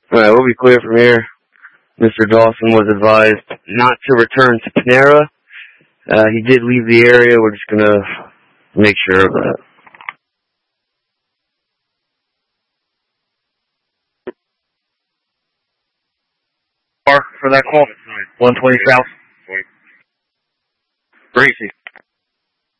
Alright, we'll be clear from here. Mr. Dawson was advised not to return to Panera. He did leave the area. We're just gonna make sure of that. For that call, 120 South. Gracie.